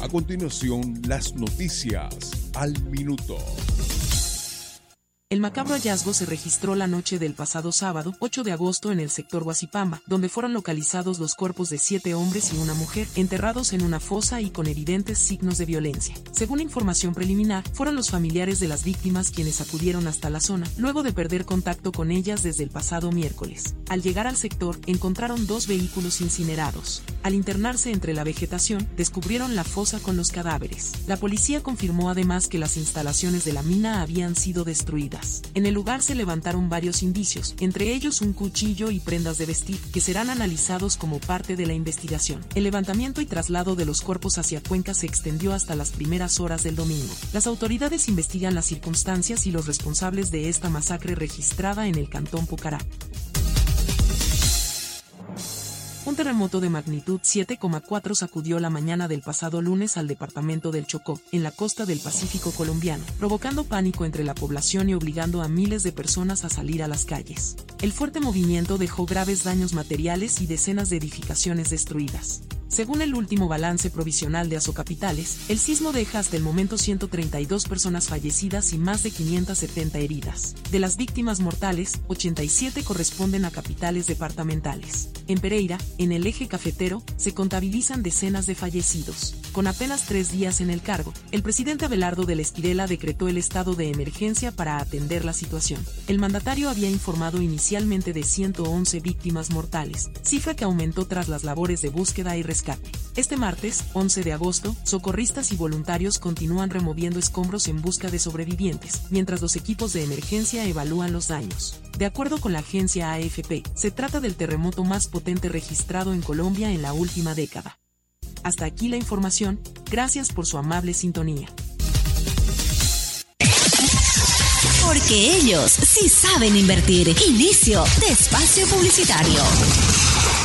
A continuación, las noticias al minuto. El macabro hallazgo se registró la noche del pasado sábado, 8 de agosto en el sector Huasipamba, donde fueron localizados los cuerpos de 7 hombres y una mujer, enterrados en una fosa y con evidentes signos de violencia. Según información preliminar, fueron los familiares de las víctimas quienes acudieron hasta la zona, luego de perder contacto con ellas desde el pasado miércoles. Al llegar al sector, encontraron 2 vehículos incinerados. Al internarse entre la vegetación, descubrieron la fosa con los cadáveres. La policía confirmó además que las instalaciones de la mina habían sido destruidas. En el lugar se levantaron varios indicios, entre ellos un cuchillo y prendas de vestir, que serán analizados como parte de la investigación. El levantamiento y traslado de los cuerpos hacia Cuenca se extendió hasta las primeras horas del domingo. Las autoridades investigan las circunstancias y los responsables de esta masacre registrada en el cantón Pucará. Un terremoto de magnitud 7,4 sacudió la mañana del pasado lunes al departamento del Chocó, en la costa del Pacífico colombiano, provocando pánico entre la población y obligando a miles de personas a salir a las calles. El fuerte movimiento dejó graves daños materiales y decenas de edificaciones destruidas. Según el último balance provisional de Azocapitales, el sismo deja hasta el momento 132 personas fallecidas y más de 570 heridas. De las víctimas mortales, 87 corresponden a capitales departamentales. En Pereira, en el eje cafetero, se contabilizan decenas de fallecidos. Con apenas 3 días en el cargo, el presidente Abelardo del Esquirela decretó el estado de emergencia para atender la situación. El mandatario había informado inicialmente de 111 víctimas mortales, cifra que aumentó tras las labores de búsqueda y rescate. Este martes, 11 de agosto, socorristas y voluntarios continúan removiendo escombros en busca de sobrevivientes, mientras los equipos de emergencia evalúan los daños. De acuerdo con la agencia AFP, se trata del terremoto más potente registrado en Colombia en la última década. Hasta aquí la información, gracias por su amable sintonía. Porque ellos sí saben invertir. Inicio de espacio publicitario.